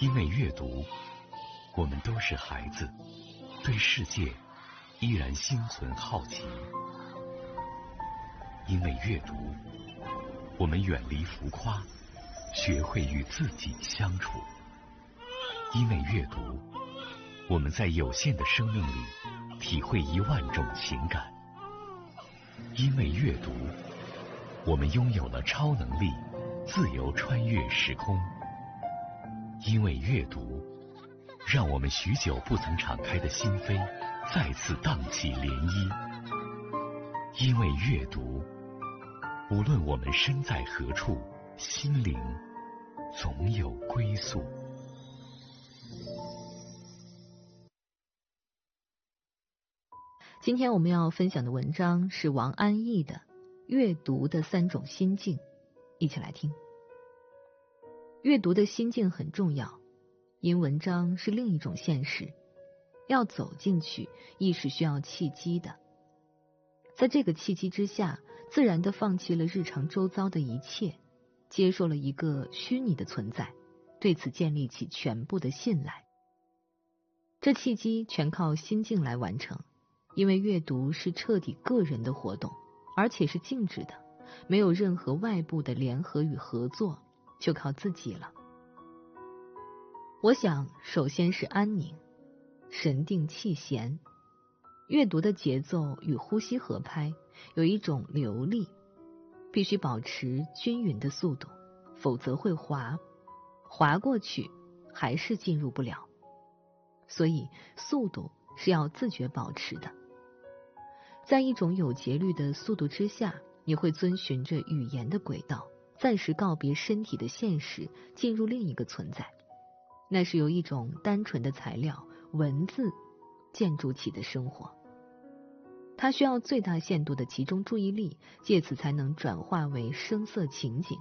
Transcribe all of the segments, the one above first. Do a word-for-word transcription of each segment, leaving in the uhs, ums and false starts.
因为阅读，我们都是孩子，对世界依然心存好奇。因为阅读，我们远离浮夸，学会与自己相处。因为阅读，我们在有限的生命里体会一万种情感。因为阅读，我们拥有了超能力，自由穿越时空。因为阅读，让我们许久不曾敞开的心扉再次荡起涟漪。因为阅读，无论我们身在何处，心灵总有归宿。 今天我们要分享的文章是王安忆的《阅读的三种心境》，一起来听。阅读的心境很重要，因文章是另一种现实，要走进去亦是需要契机的。在这个契机之下，自然地放弃了日常周遭的一切，接受了一个虚拟的存在，对此建立起全部的信赖。这契机全靠心境来完成，因为阅读是彻底个人的活动，而且是静止的，没有任何外部的联合与合作，就靠自己了。我想首先是安宁，神定气闲。阅读的节奏与呼吸合拍，有一种流利，必须保持均匀的速度，否则会滑，滑过去还是进入不了。所以速度是要自觉保持的。在一种有节律的速度之下，你会遵循着语言的轨道，暂时告别身体的现实，进入另一个存在。那是由一种单纯的材料文字建筑起的生活，它需要最大限度的集中注意力，借此才能转化为声色情景。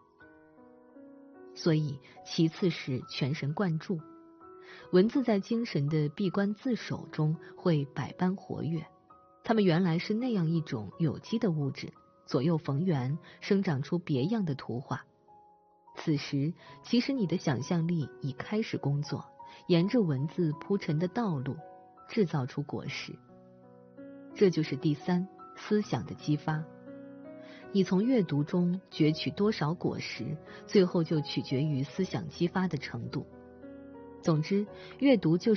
所以其次是全神贯注，文字在精神的闭关自守中会百般活跃，它们原来是那样一种有机的物质，左右逢源，生长出别样的图画。此时其实你的想象力已开始工作，沿着文字铺陈的道路制造出果实。这就是第三，思想的激发。你从阅读中攫取多少果实，最后就取决于思想激发的程度。总之，阅读就是